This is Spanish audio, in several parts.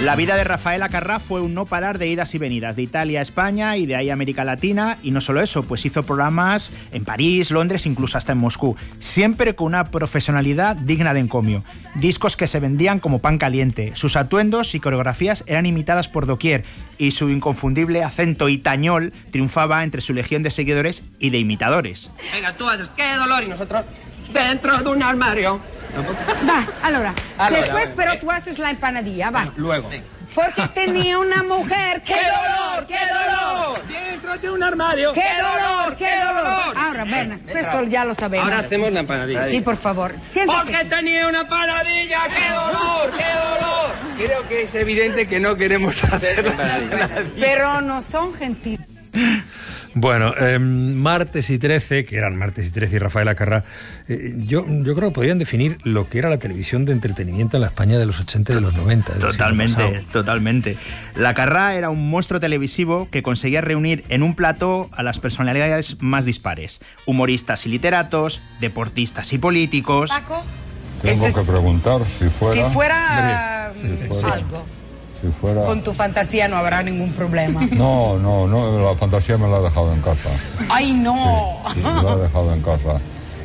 La vida de Rafaela Carrà fue un no parar de idas y venidas, de Italia a España y de ahí a América Latina, y no solo eso, pues hizo programas en París, Londres, incluso hasta en Moscú, siempre con una profesionalidad digna de encomio. Discos que se vendían como pan caliente, sus atuendos y coreografías eran imitadas por doquier, y su inconfundible acento itañol triunfaba entre su legión de seguidores y de imitadores. Venga, tú haces qué dolor y nosotros dentro de un armario. Va, allora después, bueno, pero tú haces la empanadilla, va. Luego. Porque tenía una mujer. ¡Qué dolor! ¡Qué dolor! Dentro de un armario. ¡Qué dolor! ¡Qué dolor! Ahora, ven, esto ya lo sabemos. Ahora hacemos la empanadilla. Sí, por favor. Siéntate. Porque tenía una empanadilla. ¡Qué dolor! ¡Qué dolor! Creo que es evidente que no queremos hacer la empanadilla. Pero no son gentiles. Bueno, Martes y 13, que eran Martes y 13 y Rafaela Carrà, yo creo que podrían definir lo que era la televisión de entretenimiento en la España de los 80 y de los 90. Totalmente. La Carrà era un monstruo televisivo que conseguía reunir en un plató a las personalidades más dispares. Humoristas y literatos, deportistas y políticos. Paco, Tengo que preguntar si fuera... Si fuera algo. Si fuera... Con tu fantasía no habrá ningún problema. No, la fantasía me la he dejado en casa. ¡Ay, no! Sí, me la he dejado en casa.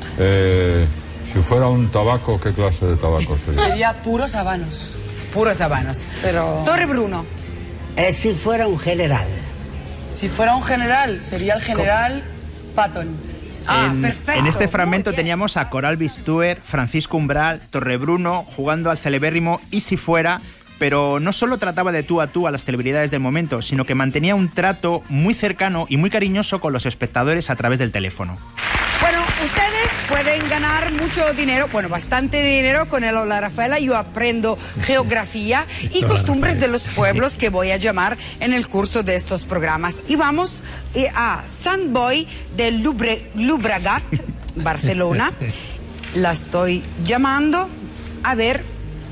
Si fuera un tabaco, ¿qué clase de tabaco sería? Sería puros habanos. Puros habanos. Pero... Torre Bruno. Si fuera un general. Si fuera un general, sería el general Patton. Perfecto. En este fragmento teníamos a Coral Bistuer, Francisco Umbral, Torrebruno jugando al celebérrimo Y si fuera, pero no solo trataba de tú a las celebridades del momento, sino que mantenía un trato muy cercano y muy cariñoso con los espectadores a través del teléfono. Bueno, ustedes pueden ganar mucho dinero, bueno, bastante dinero con el Hola Rafaela. Yo aprendo geografía y costumbres de los pueblos que voy a llamar en el curso de estos programas. Y vamos a Sant Boi de Llobregat, Barcelona. La estoy llamando a ver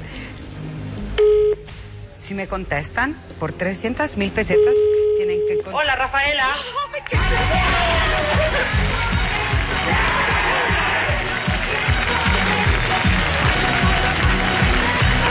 si me contestan. Por 300.000 pesetas tienen que... Hola, Rafaela.